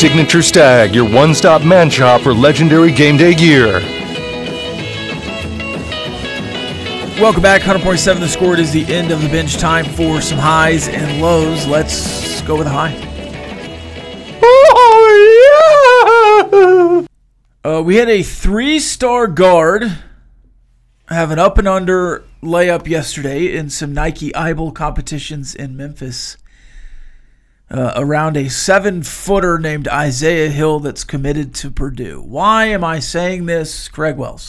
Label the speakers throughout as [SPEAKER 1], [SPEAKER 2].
[SPEAKER 1] Signature Stag, your one-stop man shop for legendary game day gear.
[SPEAKER 2] Welcome back, 100.7 The Score. It is the end of the bench. Time for some highs and lows. Let's go with a high.
[SPEAKER 1] Oh, yeah!
[SPEAKER 2] We had a 3-star guard have an up and under layup yesterday in some Nike Eyeball competitions in Memphis around a 7-footer named Isaiah Hill that's committed to Purdue. Why am I saying this, Craig Wells?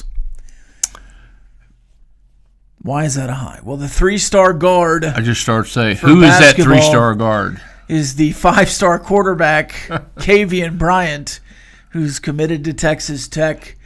[SPEAKER 2] Why is that a high? Well, the 3-star guard.
[SPEAKER 3] I just started saying, who is that 3-star guard?
[SPEAKER 2] Is the 5-star quarterback, Kavian Bryant, who's committed to Texas Tech.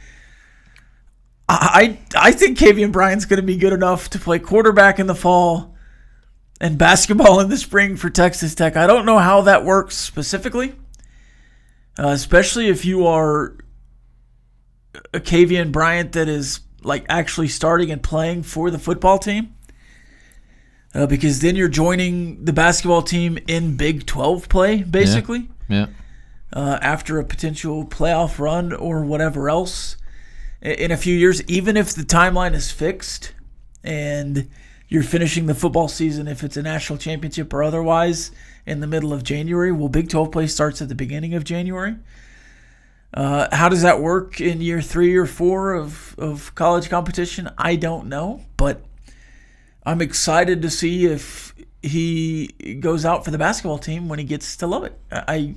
[SPEAKER 2] I think Kavian Bryant's going to be good enough to play quarterback in the fall and basketball in the spring for Texas Tech. I don't know how that works specifically, especially if you are a Kavian Bryant that is like actually starting and playing for the football team, because then you're joining the basketball team in Big 12 play, basically.
[SPEAKER 3] Yeah.
[SPEAKER 2] After a potential playoff run or whatever else in a few years, even if the timeline is fixed and you're finishing the football season, if it's a national championship or otherwise, in the middle of January. Well, Big 12 play starts at the beginning of January. How does that work in year 3 or 4 of college competition? I don't know, but I'm excited to see if he goes out for the basketball team when he gets to love it.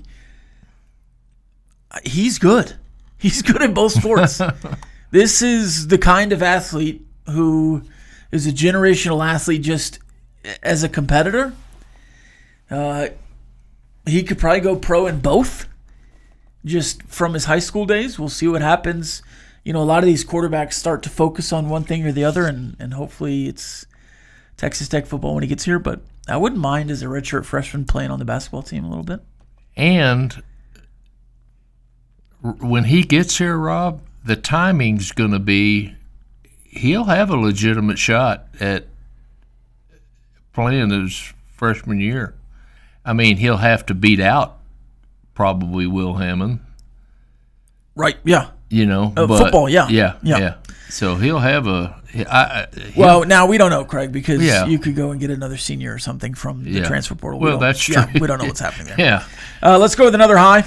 [SPEAKER 2] He's good. He's good in both sports. This is the kind of athlete who is a generational athlete just as a competitor. He could probably go pro in both. Just from his high school days. We'll see what happens. You know, a lot of these quarterbacks start to focus on one thing or the other, and hopefully it's Texas Tech football when he gets here. But I wouldn't mind as a redshirt freshman playing on the basketball team a little bit.
[SPEAKER 3] And when he gets here, Rob, the timing's going to be he'll have a legitimate shot at playing his freshman year. I mean, he'll have to beat out probably Will Hammond.
[SPEAKER 2] Right, yeah.
[SPEAKER 3] You know, but
[SPEAKER 2] football, yeah.
[SPEAKER 3] Yeah. So he'll have
[SPEAKER 2] well, now we don't know, Craig, because you could go and get another senior or something from the transfer portal.
[SPEAKER 3] Well, that's true.
[SPEAKER 2] Yeah, we don't know what's happening there.
[SPEAKER 3] Yeah.
[SPEAKER 2] Let's go with another high.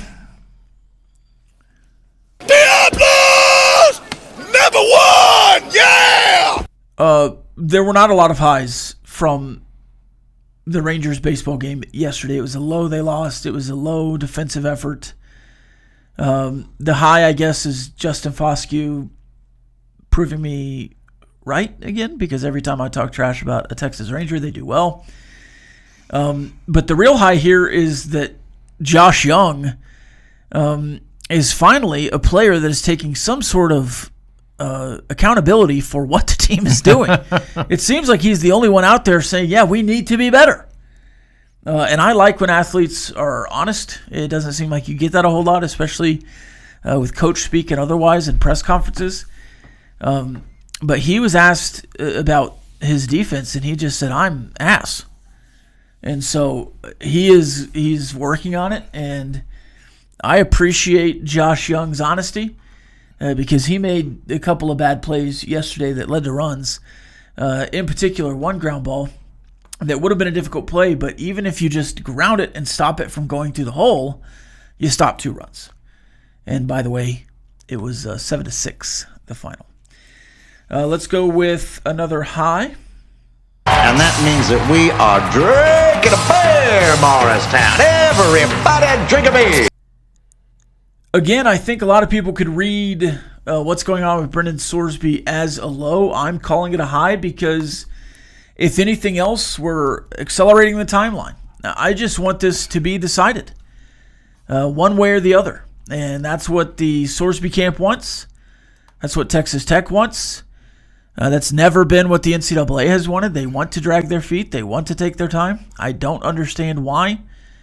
[SPEAKER 4] Diablos! Number 1! Yeah!
[SPEAKER 2] There were not a lot of highs from the Rangers baseball game yesterday. It was a low they lost. It was a low defensive effort. The high, I guess, is Justin Foscue proving me right again, because every time I talk trash about a Texas Ranger, they do well. But the real high here is that Josh Young is finally a player that is taking some sort of accountability for what the team is doing. It seems like he's the only one out there saying, yeah, we need to be better. And I like when athletes are honest. It doesn't seem like you get that a whole lot, especially with coach speak and otherwise in press conferences. But he was asked about his defense, and he just said, I'm ass. And so he's working on it, and I appreciate Josh Young's honesty. Because he made a couple of bad plays yesterday that led to runs. In particular, one ground ball that would have been a difficult play, but even if you just ground it and stop it from going through the hole, you stop 2 runs. And by the way, it was 7-6, the final. Let's go with another high.
[SPEAKER 4] And that means that we are drinking a beer, Morristown. Everybody drink a beer.
[SPEAKER 2] Again, I think a lot of people could read what's going on with Brendan Sorsby as a low. I'm calling it a high because, if anything else, we're accelerating the timeline. Now, I just want this to be decided one way or the other. And that's what the Sorsby camp wants. That's what Texas Tech wants. That's never been what the NCAA has wanted. They want to drag their feet. They want to take their time. I don't understand why.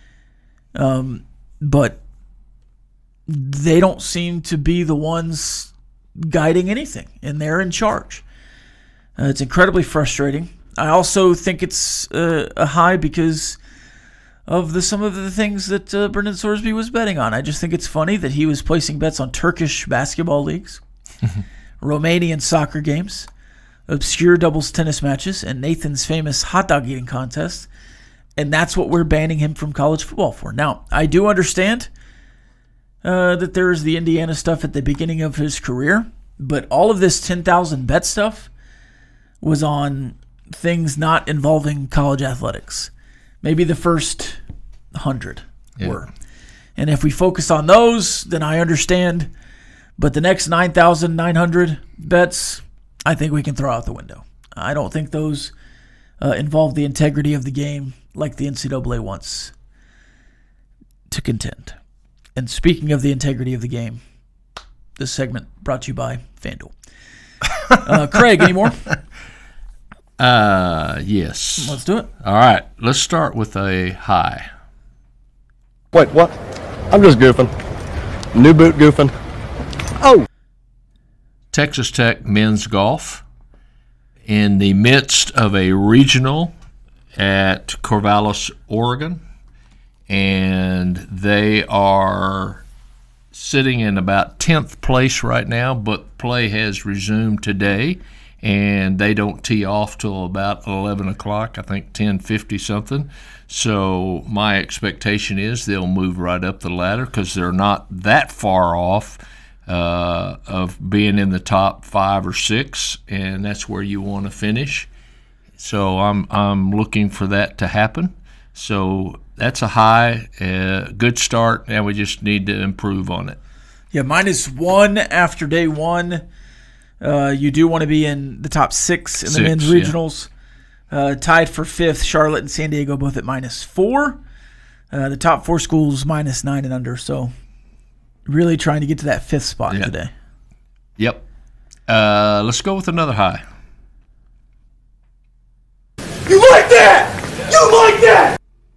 [SPEAKER 2] But they don't seem to be the ones guiding anything, and they're in charge. It's incredibly frustrating. I also think it's a high because of some of the things that Brendan Sorsby was betting on. I just think it's funny that he was placing bets on Turkish basketball leagues, Romanian soccer games, obscure doubles tennis matches, and Nathan's famous hot dog eating contest. And that's what we're banning him from college football for. Now, I do understand that there is the Indiana stuff at the beginning of his career, but all of this 10,000 bet stuff was on things not involving college athletics. Maybe the first 100 were. And if we focus on those, then I understand. But the next 9,900 bets, I think we can throw out the window. I don't think those involve the integrity of the game like the NCAA wants to contend. And speaking of the integrity of the game, this segment brought to you by FanDuel. Craig, any more?
[SPEAKER 3] Yes.
[SPEAKER 2] Let's do it.
[SPEAKER 3] All right. Let's start with a high.
[SPEAKER 5] Wait, what? I'm just goofing. New boot goofing. Oh!
[SPEAKER 3] Texas Tech men's golf in the midst of a regional at Corvallis, Oregon. And they are sitting in about 10th place right now, but play has resumed today. And they don't tee off till about 11 o'clock, I think 10:50 something. So my expectation is they'll move right up the ladder because they're not that far off of being in the top 5 or 6, and that's where you want to finish. So I'm looking for that to happen. So that's a high, good start. Now we just need to improve on it.
[SPEAKER 2] Yeah, -1 after day one. You do want to be in the top 6 in the men's regionals. Tied for 5th, Charlotte and San Diego both at -4. The top 4 schools -9 and under. So really trying to get to that 5th spot today.
[SPEAKER 3] Yep. Let's go with another high.
[SPEAKER 6] You like that? You like that?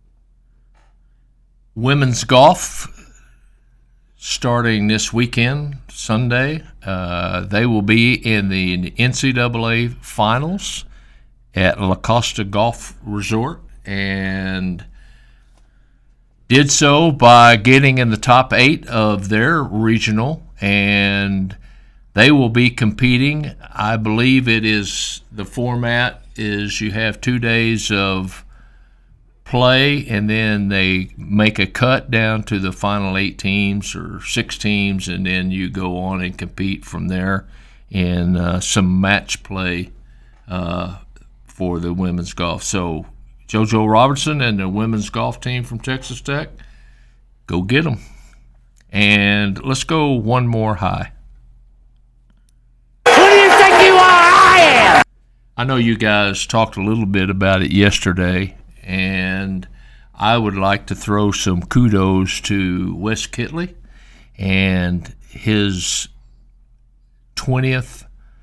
[SPEAKER 3] Women's golf starting this weekend, Sunday. They will be in the NCAA finals at La Costa Golf Resort and did so by getting in the top 8 of their regional, and they will be competing. I believe the format is you have 2 days of play, and then they make a cut down to the final 8 teams or 6 teams, and then you go on and compete from there in some match play for the women's golf. So JoJo Robertson and the women's golf team from Texas Tech, go get them. And let's go one more high.
[SPEAKER 6] Who do you think you are? I am!
[SPEAKER 3] I know you guys talked a little bit about it yesterday, and I would like to throw some kudos to Wes Kitley and his 19th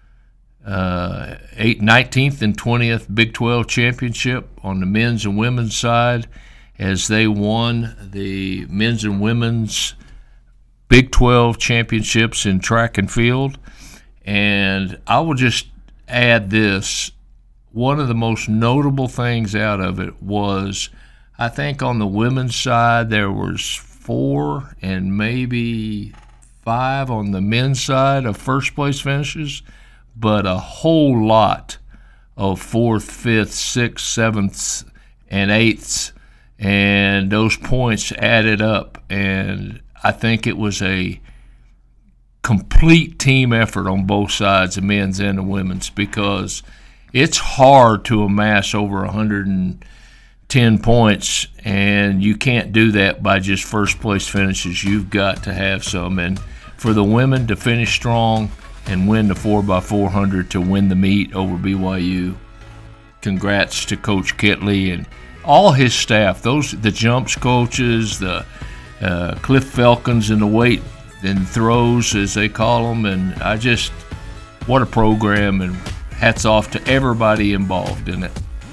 [SPEAKER 3] and 20th Big 12 championship on the men's and women's side as they won the men's and women's Big 12 championships in track and field. And I will just add this. One of the most notable things out of it was, I think on the women's side there was 4 and maybe 5 on the men's side of first place finishes, but a whole lot of 4th, 5th, 6th, 7th, and 8ths, and those points added up. And I think it was a complete team effort on both sides, the men's and the women's, because it's hard to amass over 110 points, and you can't do that by just first place finishes. You've got to have some. And for the women to finish strong and win the 4x400 to win the meet over BYU, congrats to Coach Kitley and all his staff. The jumps coaches, the Cliff Falcons and the weight and throws, as they call them. And what a program, and hats off to everybody involved in it.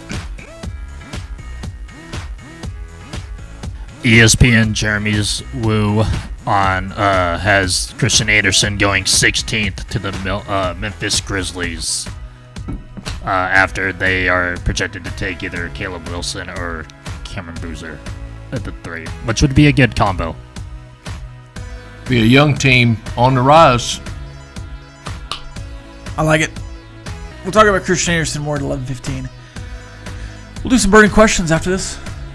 [SPEAKER 7] ESPN Jeremy's Woo has Christian Anderson going 16th to the Memphis Grizzlies after they are projected to take either Caleb Wilson or Cameron Boozer. at the 3, which would be a good combo.
[SPEAKER 3] Be a young team on the rise.
[SPEAKER 2] I like it. We'll talk about Christian Anderson more at 11:15. We'll do some burning questions after this.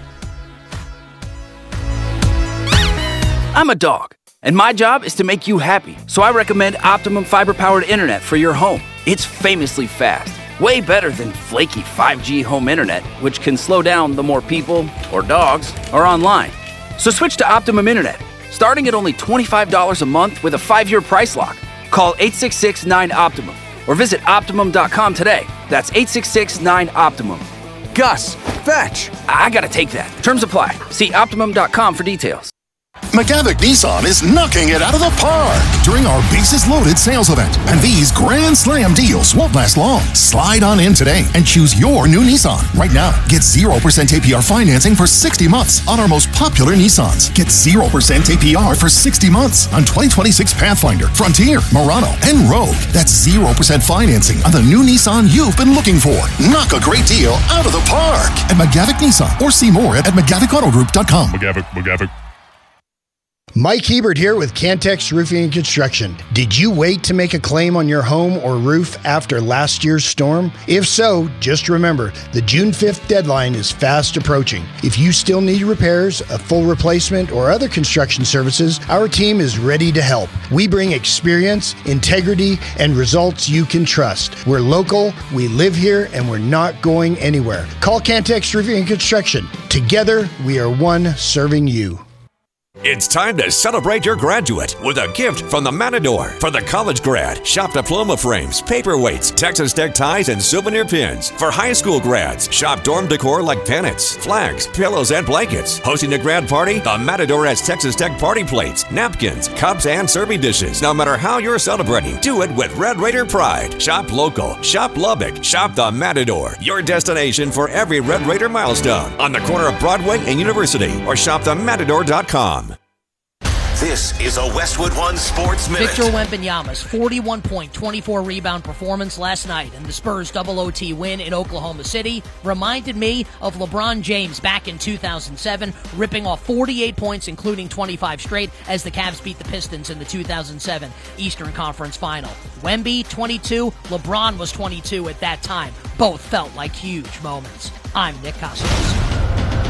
[SPEAKER 8] I'm a dog, and my job is to make you happy. So I recommend Optimum fiber-powered internet for your home. It's famously fast, way better than flaky 5G home internet, which can slow down the more people or dogs are online. So switch to Optimum Internet, starting at only $25 a month with a 5-year price lock. Call 866-9-OPTIMUM or visit Optimum.com today. That's 866-9-OPTIMUM. Gus, fetch. I gotta take that. Terms apply. See Optimum.com for details.
[SPEAKER 9] McGavick Nissan is knocking it out of the park during our Bases Loaded sales event. And these Grand Slam deals won't last long. Slide on in today and choose your new Nissan. Right now, get 0% APR financing for 60 months on our most popular Nissans. Get 0% APR for 60 months on 2026 Pathfinder, Frontier, Murano, and Rogue. That's 0% financing on the new Nissan you've been looking for. Knock a great deal out of the park at McGavick Nissan, or see more at McGavickAutogroup.com.
[SPEAKER 10] McGavick.
[SPEAKER 11] Mike Hebert here with Cantex Roofing and Construction. Did you wait to make a claim on your home or roof after last year's storm? If so, just remember, the June 5th deadline is fast approaching. If you still need repairs, a full replacement, or other construction services, our team is ready to help. We bring experience, integrity, and results you can trust. We're local, we live here, and we're not going anywhere. Call Cantex Roofing and Construction. Together, we are one serving you.
[SPEAKER 12] It's time to celebrate your graduate with a gift from the Matador. For the college grad, shop diploma frames, paperweights, Texas Tech ties, and souvenir pins. For high school grads, shop dorm decor like pennants, flags, pillows, and blankets. Hosting a grad party, the Matador has Texas Tech party plates, napkins, cups, and serving dishes. No matter how you're celebrating, do it with Red Raider pride. Shop local, shop Lubbock, shop the Matador. Your destination for every Red Raider milestone. On the corner of Broadway and University, or shopthematador.com.
[SPEAKER 13] This is a Westwood One Sports Minute.
[SPEAKER 14] Victor Wembanyama's 41-point, 24-rebound performance last night in the Spurs double OT win in Oklahoma City reminded me of LeBron James back in 2007, ripping off 48 points, including 25 straight, as the Cavs beat the Pistons in the 2007 Eastern Conference Final. Wemby, 22, LeBron was 22 at that time. Both felt like huge moments. I'm Nick Costos.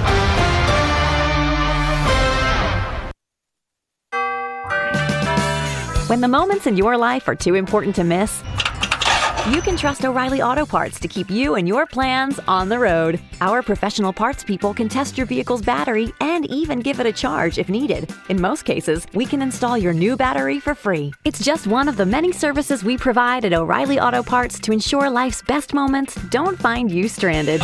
[SPEAKER 15] When the moments in your life are too important to miss, you can trust O'Reilly Auto Parts to keep you and your plans on the road. Our professional parts people can test your vehicle's battery and even give it a charge if needed. In most cases, we can install your new battery for free. It's just one of the many services we provide at O'Reilly Auto Parts to ensure life's best moments don't find you stranded.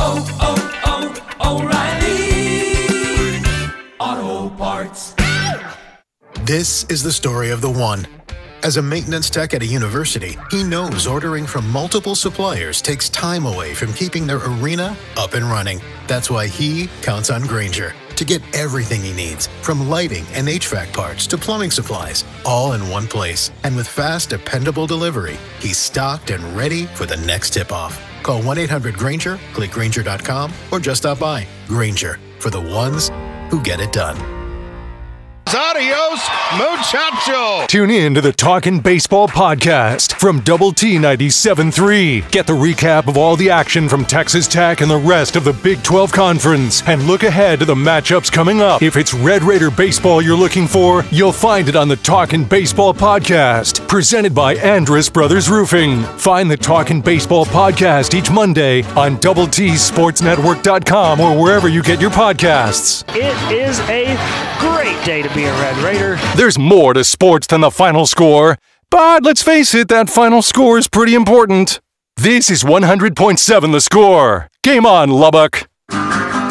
[SPEAKER 16] O'Reilly Auto Parts.
[SPEAKER 17] This is the story of the one. As a maintenance tech at a university, he knows ordering from multiple suppliers takes time away from keeping their arena up and running. That's why he counts on Grainger to get everything he needs, from lighting and HVAC parts to plumbing supplies, all in one place. And with fast, dependable delivery, he's stocked and ready for the next tip-off. Call 1-800-GRAINGER, click Grainger.com, or just stop by. Grainger, for the ones who get it done.
[SPEAKER 18] Adios, muchacho!
[SPEAKER 1] Tune in to the Talkin' Baseball podcast from Double T 97.3. Get the recap of all the action from Texas Tech and the rest of the Big 12 Conference. And look ahead to the matchups coming up. If it's Red Raider baseball you're looking for, you'll find it on the Talkin' Baseball podcast, presented by Andrus Brothers Roofing. Find the Talkin' Baseball podcast each Monday on DoubleTSportsNetwork.com or wherever you get your podcasts.
[SPEAKER 19] It is a great day to be a Red Raider.
[SPEAKER 1] There's more to sports than the final score, but let's face it, that final score is pretty important. This is 100.7 The Score. Game on, Lubbock.